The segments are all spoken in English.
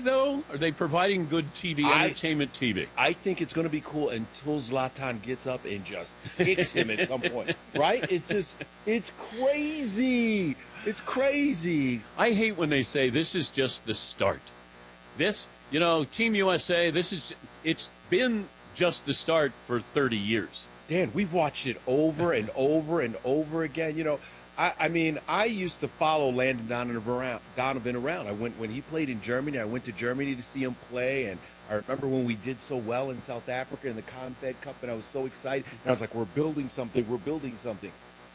though? Are they providing good TV, entertainment TV? I think it's going to be cool until Zlatan gets up and just hits him at some point, right? It's crazy. It's crazy. I hate when they say this is just the start. This, Team USA, it's been just the start for 30 years. Dan, we've watched it over and over and over again. I used to follow Landon Donovan around. When he played in Germany. I went to Germany to see him play, and I remember when we did so well in South Africa in the Confed Cup, and I was so excited. And I was like, we're building something. We're building something.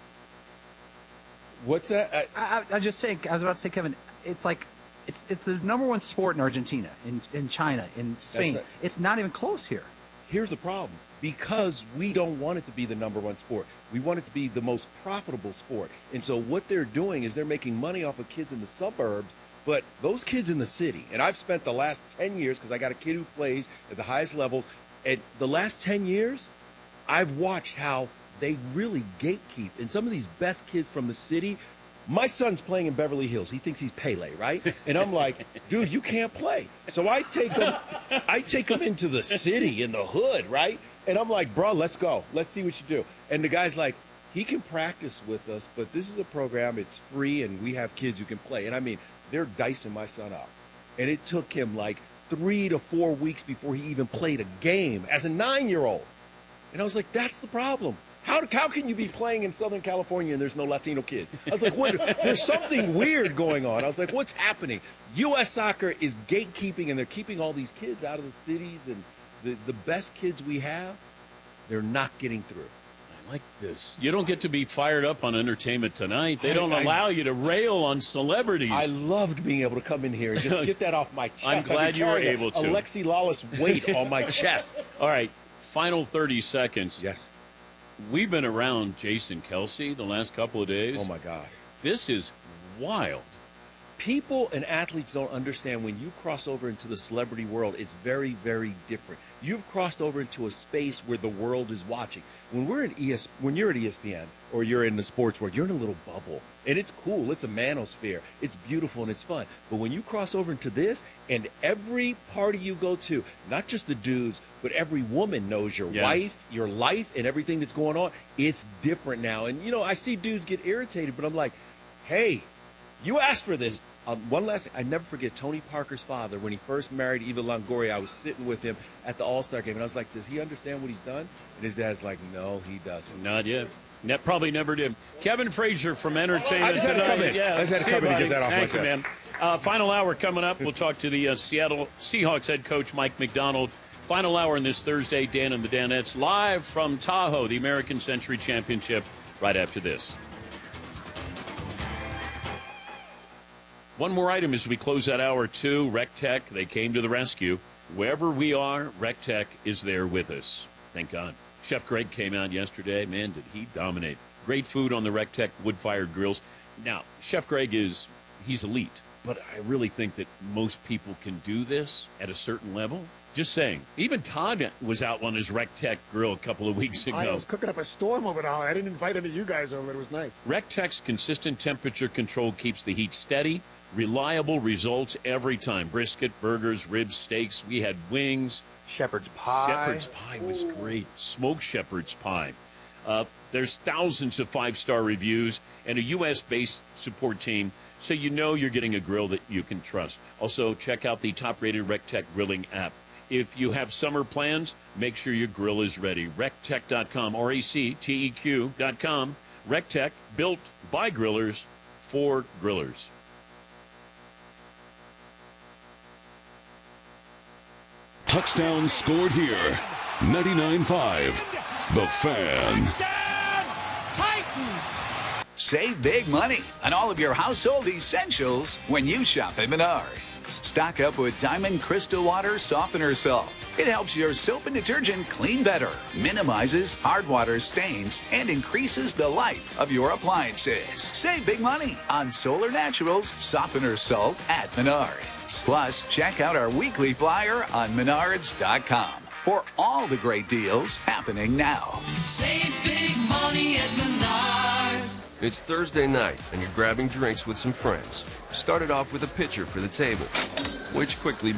What's that? I was about to say, Kevin, it's like it's the number one sport in Argentina, in China, in Spain. It's not even close here. Here's the problem. Because we don't want it to be the number one sport. We want it to be the most profitable sport. And so what they're doing is they're making money off of kids in the suburbs, but those kids in the city, and I've spent the last 10 years, because I got a kid who plays at the highest level, and the last 10 years, I've watched how they really gatekeep. And some of these best kids from the city, my son's playing in Beverly Hills. He thinks he's Pele, right? And I'm like, dude, you can't play. So I take him into the city, in the hood, right? And I'm like, bro, let's go. Let's see what you do. And the guy's like, he can practice with us, but this is a program. It's free, and we have kids who can play. And, I mean, they're dicing my son up. And it took him like 3 to 4 weeks before he even played a game as a 9-year-old. And I was like, that's the problem. How can you be playing in Southern California and there's no Latino kids? I was like, there's something weird going on. I was like, what's happening? U.S. Soccer is gatekeeping, and they're keeping all these kids out of the cities, and the best kids we have, they're not getting through. I like this. You don't get to be fired up on Entertainment Tonight. They don't allow you to rail on celebrities. I loved being able to come in here and just get that off my chest. I'm glad you were able to. Alexi Lawless weight on my chest. All right, final 30 seconds. Yes. We've been around Jason Kelce the last couple of days. Oh, my God. This is wild. People and athletes don't understand when you cross over into the celebrity world, it's very, very different. You've crossed over into a space where the world is watching. When you're at ESPN or you're in the sports world, you're in a little bubble. And it's cool. It's a manosphere. It's beautiful and it's fun. But when you cross over into this, and every party you go to, not just the dudes, but every woman knows your wife, your life, and everything that's going on, it's different now. And, I see dudes get irritated, but I'm like, hey, you asked for this. One last thing. I never forget Tony Parker's father. When he first married Eva Longoria, I was sitting with him at the All-Star game, and I was like, does he understand what he's done? And his dad's like, no, he doesn't. Not yet. Probably never did. Kevin Frazier from Entertainment I just had to come in. Yeah, I just had to come in and get that off my chest. Thank you, man. Final hour coming up. We'll talk to the Seattle Seahawks head coach, Mike Macdonald. Final hour on this Thursday, Dan and the Danettes, live from Tahoe, the American Century Championship, right after this. One more item as we close out hour 2. RecTech, they came to the rescue. Wherever we are, RecTech is there with us. Thank God. Chef Greg came out yesterday. Man, did he dominate. Great food on the RecTech wood-fired grills. Now, Chef Greg he's elite, but I really think that most people can do this at a certain level. Just saying. Even Todd was out on his RecTech grill a couple of weeks ago. I was cooking up a storm over there. I didn't invite any of you guys over. It was nice. RecTech's consistent temperature control keeps the heat steady. Reliable results every time. Brisket, burgers, ribs, steaks. We had wings. Shepherd's pie. Shepherd's pie was great. Smoked shepherd's pie. There's thousands of 5-star reviews and a U.S.-based support team, so you're getting a grill that you can trust. Also, check out the top-rated RecTech grilling app. If you have summer plans, make sure your grill is ready. RecTech.com, RecTeq.com. RecTech, built by grillers for grillers. Touchdown scored here. 99.5. The Fan. Titans! Save big money on all of your household essentials when you shop at Menards. Stock up with Diamond Crystal Water Softener Salt. It helps your soap and detergent clean better, minimizes hard water stains, and increases the life of your appliances. Save big money on Solar Naturals Softener Salt at Menards. Plus, check out our weekly flyer on Menards.com for all the great deals happening now. Save big money at Menards. It's Thursday night, and you're grabbing drinks with some friends. Started off with a pitcher for the table, which quickly